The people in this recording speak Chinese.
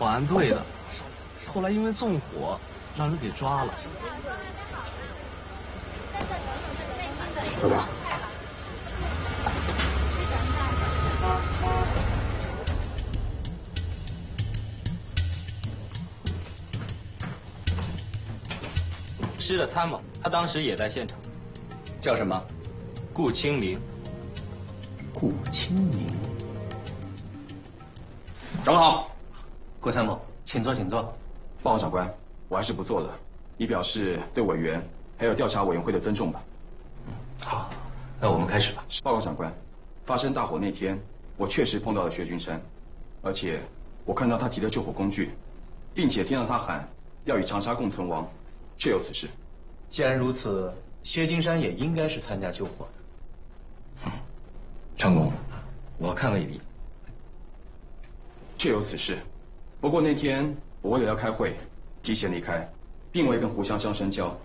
保安队的，后来因为纵火让人给抓了。 走吧。 吃了参谋，他当时也在现场。 叫什么？ 顾清明。 顾清明。 长好， 顾参谋，请坐，请坐。 报告长官，我还是不做了，以表示对委员还有调查委员会的尊重吧。 好，那我们开始吧。 报告长官，发生大火那天，我确实碰到了薛君山，而且我看到他提的救火工具，并且听到他喊要与长沙共存亡，确有此事。 既然如此，薛金山也应该是参加救火的。 长工，我看未必。 确有此事，不过那天我为了要开会，提前离开，并未跟胡香香深交。